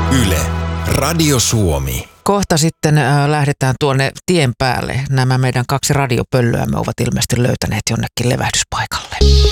Yle, Radio Suomi. Kohta sitten lähdetään tuonne tien päälle. Nämä meidän 2 radiopöllöämme ovat ilmeisesti löytäneet jonnekin levähdyspaikalle.